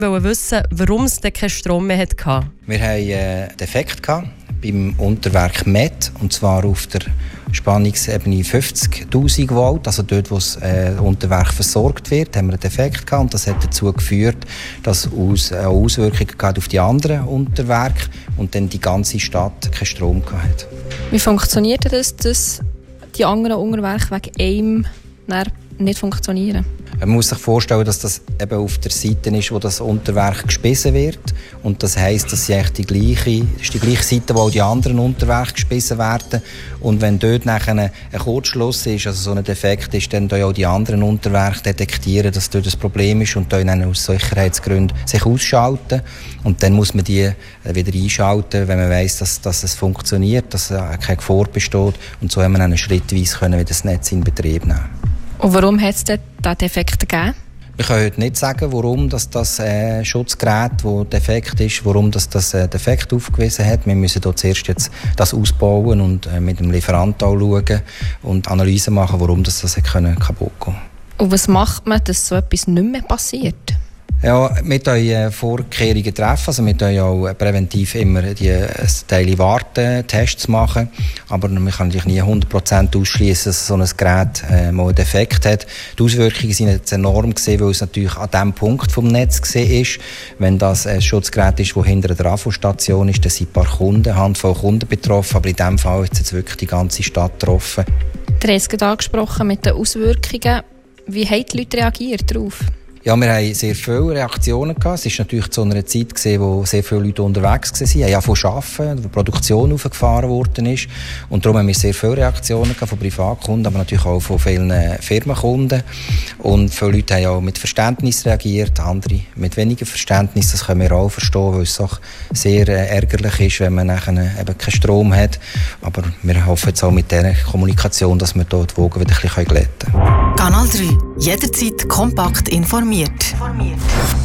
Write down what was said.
wollte wissen, warum es keinen Strom mehr hatte. Wir hatten einen Defekt beim Unterwerk MET, und zwar auf der Spannungsebene 50'000 Volt, also dort, wo das Unterwerk versorgt wird, haben wir einen Defekt gehabt, und das hat dazu geführt, dass es Auswirkungen auf die anderen Unterwerke und dann die ganze Stadt keinen Strom hatte. Wie funktioniert das, dass die anderen Unterwerke wegen einem nicht funktionieren? Man muss sich vorstellen, dass das eben auf der Seite ist, wo das Unterwerk gespissen wird. Und das heisst, dass es die gleiche Seite, wo auch die anderen Unterwerke gespissen werden. Und wenn dort nachher ein Kurzschluss ist, also so ein Defekt ist, dann auch die anderen Unterwerke detektieren, dass dort ein Problem ist und dann aus Sicherheitsgründen sich ausschalten. Und dann muss man die wieder einschalten, wenn man weiss, dass es funktioniert, dass keine Gefahr besteht. Und so haben wir dann schrittweise wieder das Netz in Betrieb nehmen. Und warum hat es diesen Defekt gegeben? Wir können heute nicht sagen, warum das Schutzgerät, das defekt ist, warum das Defekt aufgewiesen hat. Wir müssen dort zuerst jetzt das ausbauen und mit dem Lieferanten schauen und Analysen machen, warum das kaputt gehen. Und was macht man, dass so etwas nicht mehr passiert? Ja, wir treffen Vorkehrungen. Also wir treffen auch präventiv immer die Teile Warten-Tests machen. Aber man kann natürlich nie 100% ausschließen, dass so ein Gerät mal einen Defekt hat. Die Auswirkungen sind jetzt enorm gewesen, weil es natürlich an dem Punkt vom Netz war. Wenn das ein Schutzgerät ist, das hinter der Trafostation ist, dann sind ein paar Kunden, Handvoll Kunden betroffen. Aber in diesem Fall ist jetzt wirklich die ganze Stadt betroffen. Du hast es gerade angesprochen mit den Auswirkungen. Wie haben die Leute reagiert darauf? Ja, wir haben sehr viele Reaktionen gehabt. Es war natürlich zu einer Zeit, wo sehr viele Leute unterwegs waren. Wir haben ja von Arbeiten, wo die Produktion aufgefahren worden ist. Und darum haben wir sehr viele Reaktionen gehabt von Privatkunden, aber natürlich auch von vielen Firmenkunden. Und viele Leute haben auch mit Verständnis reagiert, andere mit weniger Verständnis. Das können wir auch verstehen, weil es auch sehr ärgerlich ist, wenn man nachher eben keinen Strom hat. Aber wir hoffen jetzt auch mit dieser Kommunikation, dass wir dort die Wogen wieder ein bisschen glätten können. Kanal 3. Jederzeit kompakt informiert.